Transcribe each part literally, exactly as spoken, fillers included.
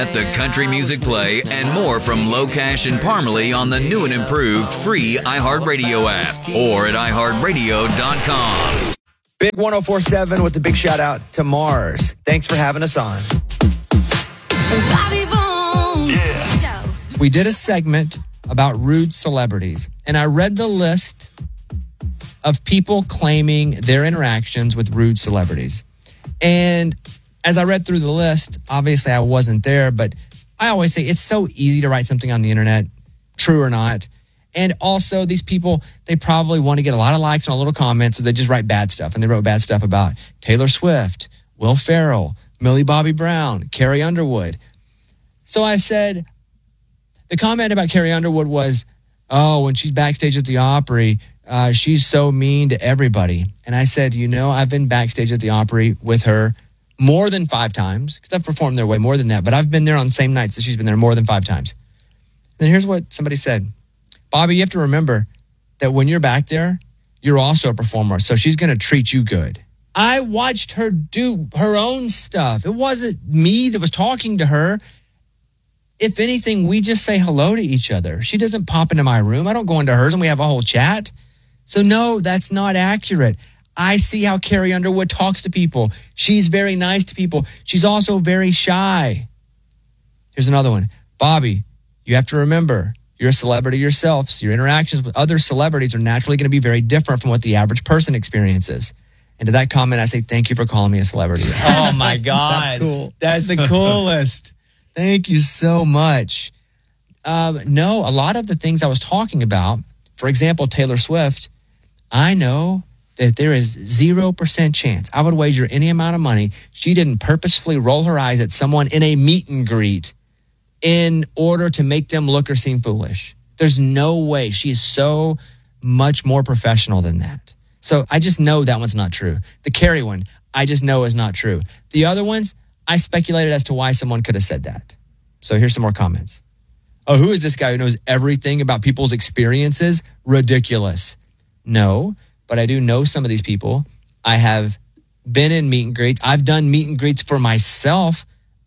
Let the country music play and more from Locash and Parmalee on the new and improved free iHeartRadio app or at i heart radio dot com. Big one oh four point seven with the big shout out to Mars. Thanks for having us on. Yeah. We did a segment about rude celebrities, and I read the list of people claiming their interactions with rude celebrities. And as I read through the list, obviously I wasn't there, but I always say it's so easy to write something on the internet, true or not. And also these people, they probably want to get a lot of likes and a little comments, so they just write bad stuff. And they wrote bad stuff about Taylor Swift, Will Ferrell, Millie Bobby Brown, Carrie Underwood. So I said, the comment about Carrie Underwood was, oh, when she's backstage at the Opry, uh, she's so mean to everybody. And I said, you know, I've been backstage at the Opry with her more than five times, because I've performed there way more than that, but I've been there on the same nights that she's been there more than five times. And here's what somebody said. Bobby, you have to remember that when you're back there, you're also a performer, so she's going to treat you good. I watched her do her own stuff. It wasn't me that was talking to her. If anything, we just say hello to each other. She doesn't pop into my room. I don't go into hers and we have a whole chat. So no, that's not accurate. I see how Carrie Underwood talks to people. She's very nice to people. She's also very shy. Here's another one. Bobby, you have to remember, you're a celebrity yourself, so your interactions with other celebrities are naturally going to be very different from what the average person experiences. And to that comment, I say, thank you for calling me a celebrity. Oh, my God. That's cool. That's the coolest. Thank you so much. Um, no, a lot of the things I was talking about, for example, Taylor Swift, I know that there is zero percent chance, I would wager any amount of money, she didn't purposefully roll her eyes at someone in a meet and greet in order to make them look or seem foolish. There's no way. She is so much more professional than that. So I just know that one's not true. The Carrie one, I just know is not true. The other ones, I speculated as to why someone could have said that. So here's some more comments. Oh, who is this guy who knows everything about people's experiences? Ridiculous. No, but I do know some of these people. I have been in meet and greets. I've done meet and greets for myself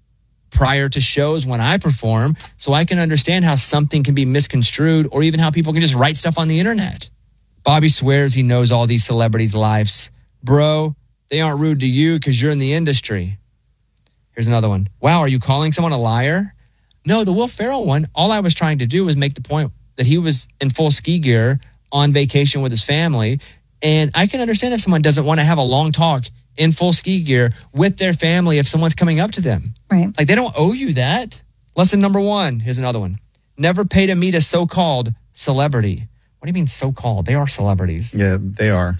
prior to shows when I perform, so I can understand how something can be misconstrued or even how people can just write stuff on the internet. Bobby swears he knows all these celebrities' lives. Bro, they aren't rude to you because you're in the industry. Here's another one. Wow, are you calling someone a liar? No, the Will Ferrell one, all I was trying to do was make the point that he was in full ski gear on vacation with his family. And I can understand if someone doesn't want to have a long talk in full ski gear with their family if someone's coming up to them. Right. Like, they don't owe you that. Lesson number one. Here's another one. Never pay to meet a so-called celebrity. What do you mean so-called? They are celebrities. Yeah, they are.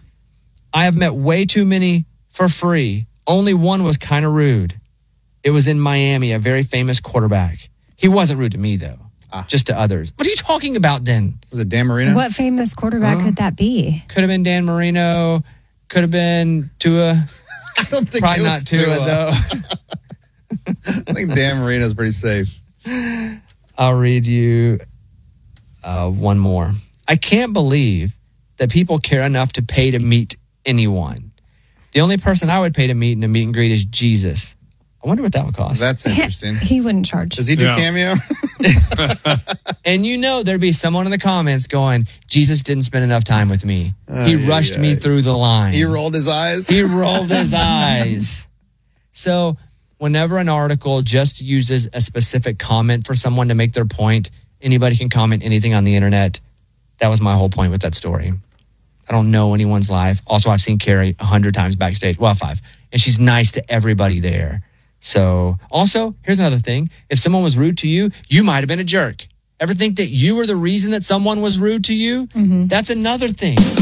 I have met way too many for free. Only one was kind of rude. It was in Miami, a very famous quarterback. He wasn't rude to me, though. Ah. Just to others. What are you talking about then? Was it Dan Marino? What famous quarterback huh? could that be? Could have been Dan Marino. Could have been Tua. I don't think Probably it not was Tua, Tua. though. I think Dan Marino's pretty safe. I'll read you uh, one more. I can't believe that people care enough to pay to meet anyone. The only person I would pay to meet in a meet and greet is Jesus. I wonder what that would cost. That's interesting. He wouldn't charge. Does he do Yeah. Cameo? And you know there'd be someone in the comments going, Jesus didn't spend enough time with me. Uh, he yeah, rushed yeah. me through the line. He rolled his eyes. He rolled his eyes. So whenever an article just uses a specific comment for someone to make their point, anybody can comment anything on the internet. That was my whole point with that story. I don't know anyone's life. Also, I've seen Carrie a hundred times backstage. Well, five. And she's nice to everybody there. So also, here's another thing. If someone was rude to you, you might have been a jerk. Ever think that you were the reason that someone was rude to you? Mm-hmm. That's another thing.